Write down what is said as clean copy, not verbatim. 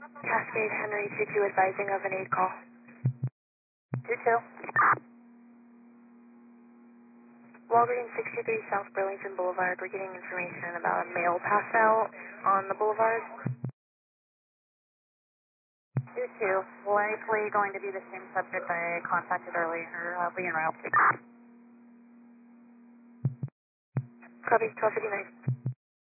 Cascade Henry 22 advising of an 8 call. 22. Walgreens 63 South Burlington Boulevard. We're getting information about a male passed out on the boulevard. 22. Likely going to be the same subject I contacted earlier, Lee and Ralph. Copy 1259.